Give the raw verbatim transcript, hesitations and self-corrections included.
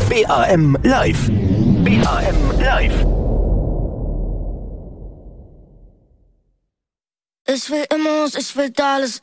B A M live. B A M live. Ich will Immos, ich will alles